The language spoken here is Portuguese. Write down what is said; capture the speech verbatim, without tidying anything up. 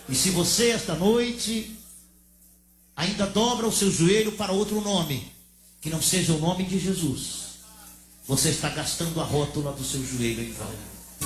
E se você esta noite ainda dobra o seu joelho para outro nome, que não seja o nome de Jesus, você está gastando a rótula do seu joelho em vão.